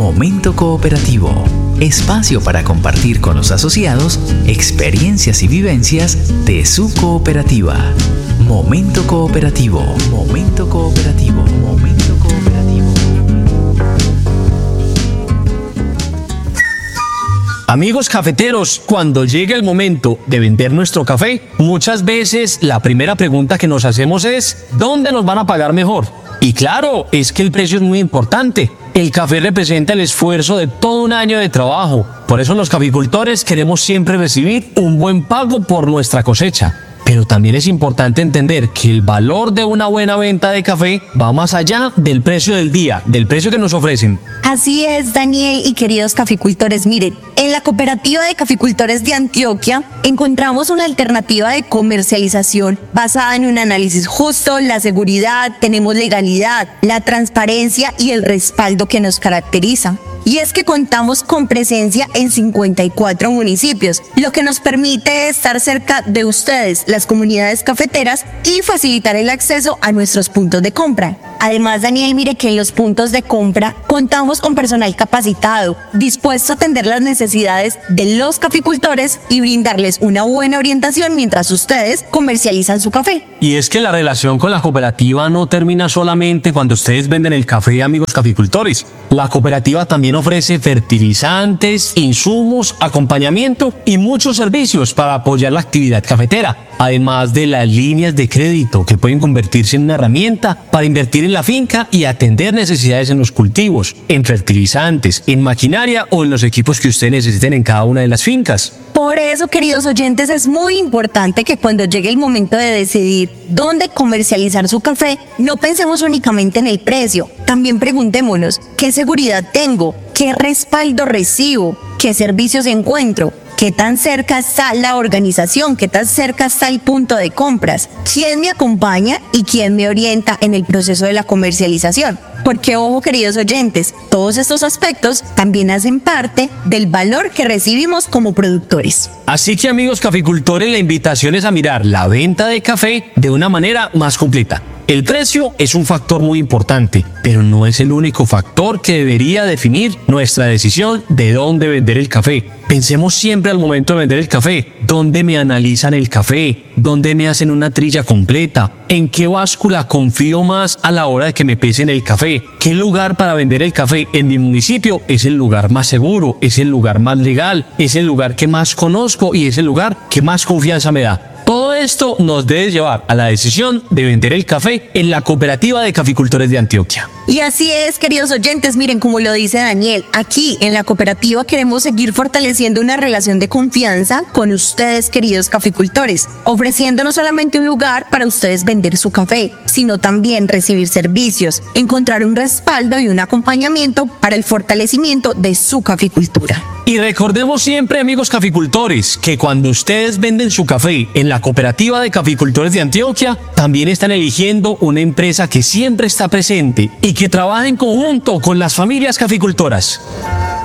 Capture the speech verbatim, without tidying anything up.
Momento Cooperativo. Espacio para compartir con los asociados experiencias y vivencias de su cooperativa. Momento Cooperativo. Momento Cooperativo. Momento Cooperativo. Amigos cafeteros, cuando llega el momento de vender nuestro café, muchas veces la primera pregunta que nos hacemos es ¿dónde nos van a pagar mejor? Y claro, es que el precio es muy importante. El café representa el esfuerzo de todo un año de trabajo. Por eso los caficultores queremos siempre recibir un buen pago por nuestra cosecha. Pero también es importante entender que el valor de una buena venta de café va más allá del precio del día, del precio que nos ofrecen. Así es, Daniel y queridos caficultores. Miren, en la Cooperativa de Caficultores de Antioquia encontramos una alternativa de comercialización basada en un análisis justo, la seguridad, tenemos legalidad, la transparencia y el respaldo que nos caracteriza. Y es que contamos con presencia en cincuenta y cuatro municipios, lo que nos permite estar cerca de ustedes, las comunidades cafeteras, y facilitar el acceso a nuestros puntos de compra. Además, Daniel, mire que en los puntos de compra contamos con personal capacitado, dispuesto a atender las necesidades de los caficultores y brindarles una buena orientación mientras ustedes comercializan su café. Y es que la relación con la cooperativa no termina solamente cuando ustedes venden el café, amigos caficultores. La cooperativa también ofrece fertilizantes, insumos, acompañamiento y muchos servicios para apoyar la actividad cafetera, además de las líneas de crédito que pueden convertirse en una herramienta para invertir en la finca y atender necesidades en los cultivos, en fertilizantes, en maquinaria o en los equipos que ustedes necesiten en cada una de las fincas. Por eso, queridos oyentes, es muy importante que cuando llegue el momento de decidir dónde comercializar su café, no pensemos únicamente en el precio. También preguntémonos, ¿qué seguridad tengo? ¿Qué respaldo recibo? ¿Qué servicios encuentro? ¿Qué tan cerca está la organización? ¿Qué tan cerca está el punto de compras? ¿Quién me acompaña y quién me orienta en el proceso de la comercialización? Porque, ojo, queridos oyentes, todos estos aspectos también hacen parte del valor que recibimos como productores. Así que, amigos caficultores, la invitación es a mirar la venta de café de una manera más completa. El precio es un factor muy importante, pero no es el único factor que debería definir nuestra decisión de dónde vender el café. Pensemos siempre al momento de vender el café, ¿dónde me analizan el café? ¿Dónde me hacen una trilla completa? ¿En qué báscula confío más a la hora de que me pesen el café? ¿Qué lugar para vender el café en mi municipio es el lugar más seguro, es el lugar más legal, es el lugar que más conozco y es el lugar que más confianza me da? Todo esto nos debe llevar a la decisión de vender el café en la Cooperativa de Caficultores de Antioquia. Y así es, queridos oyentes, miren, como lo dice Daniel, aquí en la cooperativa queremos seguir fortaleciendo una relación de confianza con ustedes, queridos caficultores, ofreciendo no solamente un lugar para ustedes vender su café, sino también recibir servicios, encontrar un respaldo y un acompañamiento para el fortalecimiento de su caficultura. Y recordemos siempre, amigos caficultores, que cuando ustedes venden su café en la Cooperativa de Caficultores de Antioquia, también están eligiendo una empresa que siempre está presente y que trabaja en conjunto con las familias caficultoras.